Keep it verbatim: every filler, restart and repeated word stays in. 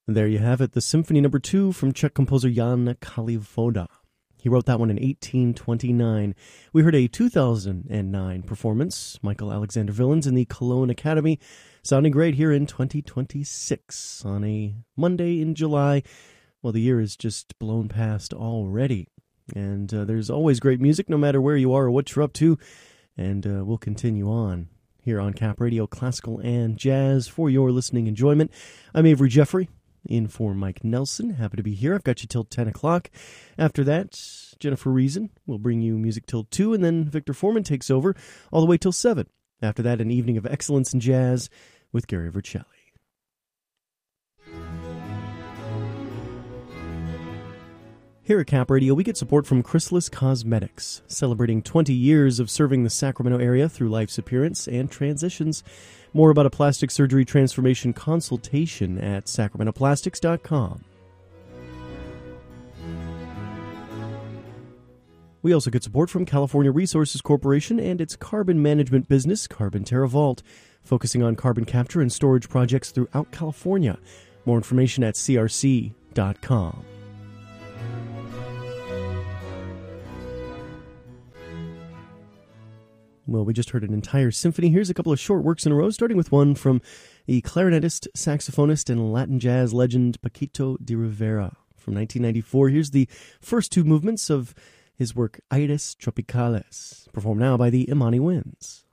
There you have it, the Symphony Number Two from Czech composer Jan Kalivoda. He wrote that one in eighteen twenty-nine. We heard a two thousand nine performance, Michael Alexander Villens in the Cologne Academy, sounding great here in twenty twenty-six on a Monday in July. Well, the year is just blown past already, and uh, there's always great music no matter where you are or what you're up to, and uh, we'll continue on here on Cap Radio, classical and jazz for your listening enjoyment. I'm Avery Jeffrey, in for Mike Nelson. Happy to be here. I've got you till ten o'clock. After that, Jennifer Reason will bring you music till two, and then Victor Foreman takes over all the way till seven. After that, an evening of excellence in jazz with Gary Vercelli. Here at Cap Radio, we get support from Chrysalis Cosmetics, celebrating twenty years of serving the Sacramento area through life's appearance and transitions. More about a plastic surgery transformation consultation at sacramento plastics dot com. We also get support from California Resources Corporation and its carbon management business, Carbon Terra Vault, focusing on carbon capture and storage projects throughout California. More information at c r c dot com. Well, we just heard an entire symphony. Here's a couple of short works in a row, starting with one from the clarinetist, saxophonist, and Latin jazz legend Paquito de Rivera from nineteen ninety-four. Here's the first two movements of his work, Aires Tropicales, performed now by the Imani Winds.